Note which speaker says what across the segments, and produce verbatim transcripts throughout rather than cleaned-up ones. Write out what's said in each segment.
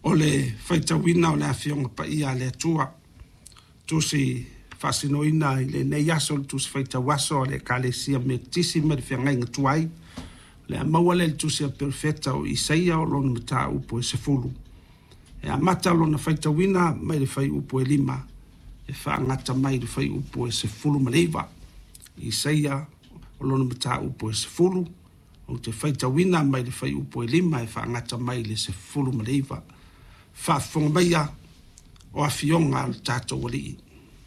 Speaker 1: o le faitawina o le afionga pa ia le atua. Tusi fasinoina i le neiaso le tusi faitawaso le kalesia me tisi me le whianga inga tuai. Le amaua le tusi a perfecta o Isaia o lona mata upo e sefulu. E amata lona faitawina mai le fai upo e lima. E whaangata mai le fai upo e sefulu maleiva. Isaia o lona mata upo e sefulu. O te faitawina mai le fai upo e lima e whaangata mai le sefulu maleiva. Whaafonga maia o a fionga al tātou wali.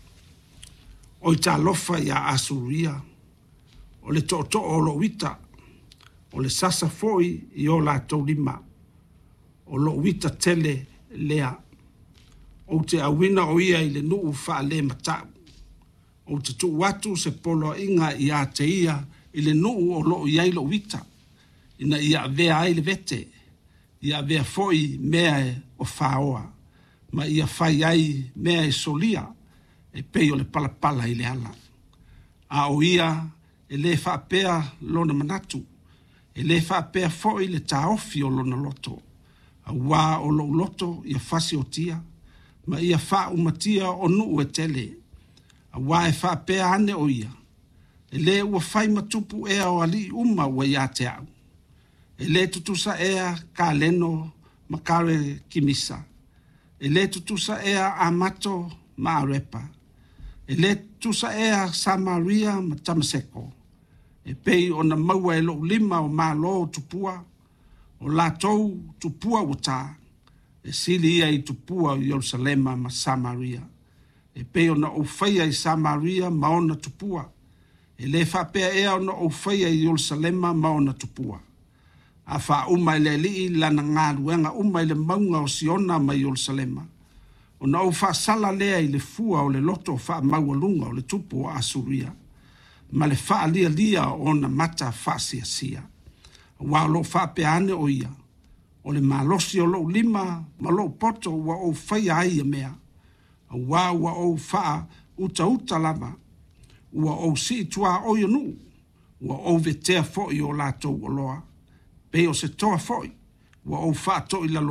Speaker 1: O i tā lofa i a asuria. O le to to o lo wita. O le sasa foi i o la tau lima. O lo wita tele lea. O te awina o ia i le nuu wha le matau. O te tu watu se polo inga i a te ia i le nuu o lo ia i lo wita. Ina ia vea ai le vete. Ia vea foi mea e o whaoa. Ma ia whai ai mea e solia. E pei o le palapala i le ala. A o ia e le whaapea lona manatu. E le whaapea foi le taofi o lona loto. A wā o lo loto ia whasi o tia. Ma ia wha umatia o nuu e tele. A wā e whaapea ane o ia. E le ua whai matupu ea o ali uma ua ia te au. E le tutusa ea ka leno makare kimisa. E le tutusa ea amato maarepa. E le tutusa ea Samaria ma Tamaseko. E pei o na maua e lo lima o malo tupua. O la tou tupua wata. E sili ia i tupua o Yerusalema ma Samaria. E pei o na ufaya i Samaria ma ona tupua. E le whapea ea o na ufaya i Yerusalema ma ona tupua. A wha umai le li lana ngā ruenga umai le maunga o Siona ma Yerusalema. O na o wha sala lea i le fua o le loto o wha maua lunga o le tupu o Asuria. Ma le wha lia lia o na mata wha sia sia. Wa lo wha pe ane o ia. O le malosi o lo lima ma lo poto wa o whai ai mea. Wa wa o wha uta uta lama. Wa o si tua o yonu. Wa o vetea fo i o lato o loa. Pe o se toa foi, wa o wha to i la